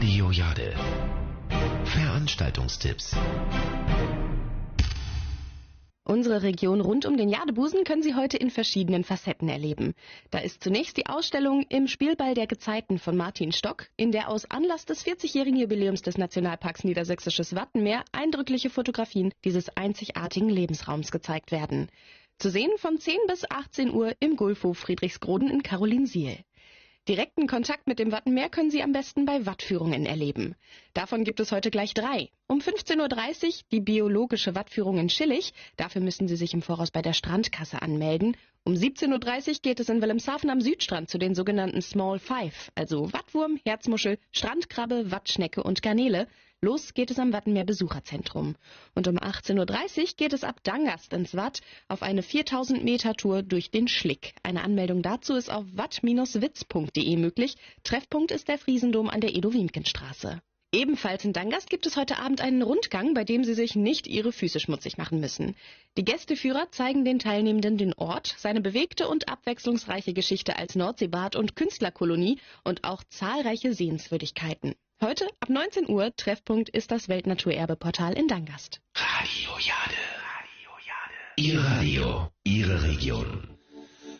Radio Jade. Veranstaltungstipps. Unsere Region rund um den Jadebusen können Sie heute in verschiedenen Facetten erleben. Da ist zunächst die Ausstellung Im Spielball der Gezeiten von Martin Stock, in der aus Anlass des 40-jährigen Jubiläums des Nationalparks Niedersächsisches Wattenmeer eindrückliche Fotografien dieses einzigartigen Lebensraums gezeigt werden. Zu sehen von 10 bis 18 Uhr im Gulfhof Friedrichsgroden in Karolinsiel. Direkten Kontakt mit dem Wattenmeer können Sie am besten bei Wattführungen erleben. Davon gibt es heute gleich 3. Um 15:30 Uhr die biologische Wattführung in Schillig. Dafür müssen Sie sich im Voraus bei der Strandkasse anmelden. Um 17:30 Uhr geht es in Wilhelmshaven am Südstrand zu den sogenannten Small Five, also Wattwurm, Herzmuschel, Strandkrabbe, Wattschnecke und Garnele. Los geht es am Wattenmeer Besucherzentrum. Und um 18:30 Uhr geht es ab Dangast ins Watt auf eine 4000 Meter Tour durch den Schlick. Eine Anmeldung dazu ist auf watt-witz.de möglich. Treffpunkt ist der Friesendom an der Edo-Wiemken-Straße. Ebenfalls in Dangast gibt es heute Abend einen Rundgang, bei dem Sie sich nicht Ihre Füße schmutzig machen müssen. Die Gästeführer zeigen den Teilnehmenden den Ort, seine bewegte und abwechslungsreiche Geschichte als Nordseebad und Künstlerkolonie und auch zahlreiche Sehenswürdigkeiten. Heute ab 19 Uhr Treffpunkt ist das Weltnaturerbe-Portal in Dangast. Radio Jade. Ihr Radio, Ihre Region.